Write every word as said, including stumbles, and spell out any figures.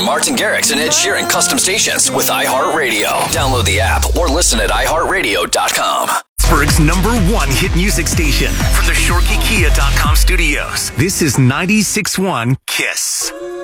Martin Garrix and Ed Sheeran custom stations with iHeartRadio. Download the app or listen at i heart radio dot com. Pittsburgh's number one hit music station from the Shorkey Kia dot com studios. This is ninety-six point one KISS.